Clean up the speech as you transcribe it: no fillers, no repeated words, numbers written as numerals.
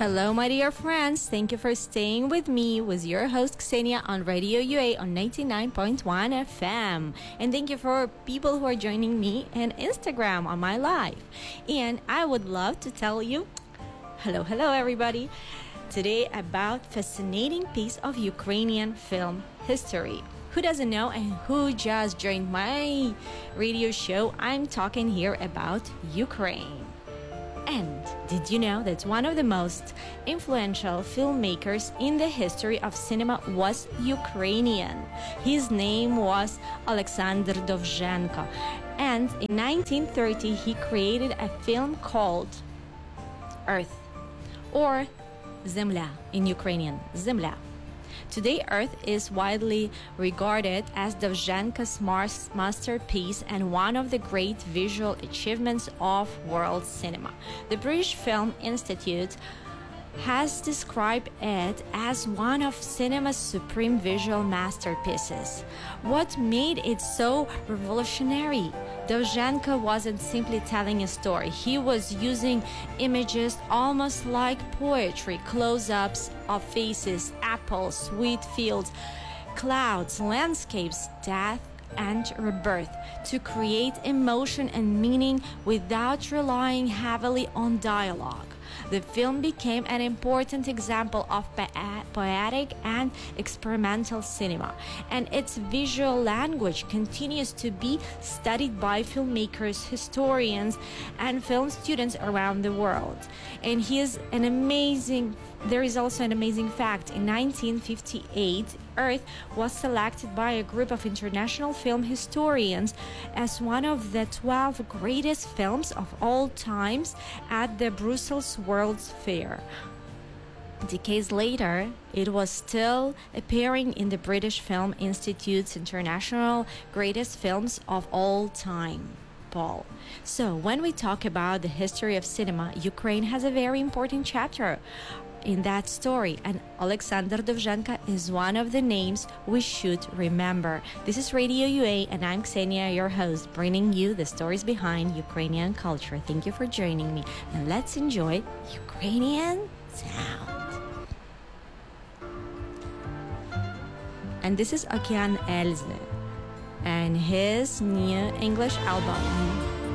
Hello, my dear friends. Thank you for staying with me, with your host Ksenia on Radio UA on 99.1 FM. And thank you for people who are joining me on Instagram on my live. And I would love to tell you, hello, everybody, today about fascinating piece of Ukrainian film history. Who doesn't know and who just joined my radio show, I'm talking here about Ukraine. And did you know that one of the most influential filmmakers in the history of cinema was Ukrainian? His name was Alexander Dovzhenko. And in 1930, he created a film called Earth, or Zemля in Ukrainian, Zemля. Today, Earth is widely regarded as Dovzhenko's masterpiece and one of the great visual achievements of world cinema. The British Film Institute has described it as one of cinema's supreme visual masterpieces. What made it so revolutionary? Dovzhenko wasn't simply telling a story. He was using images almost like poetry, close-ups of faces, apples, wheat fields, clouds, landscapes, death, and rebirth to create emotion and meaning without relying heavily on dialogue. The film became an important example of poetic and experimental cinema, and its visual language continues to be studied by filmmakers, historians, and film students around the world. And there is also an amazing fact. In 1958, Earth was selected by a group of international film historians as one of the 12 greatest films of all times at the Brussels World's Fair. Decades later, it was still appearing in the British Film Institute's International Greatest Films of All Time poll. So, when we talk about the history of cinema, Ukraine has a very important chapter in that story, and Alexander Dovzhenko is one of the names we should remember. This is Radio UA, and I'm Ksenia, your host, bringing you the stories behind Ukrainian culture. Thank you for joining me, and let's enjoy Ukrainian sound. And this is Okean Elzy and his new English album,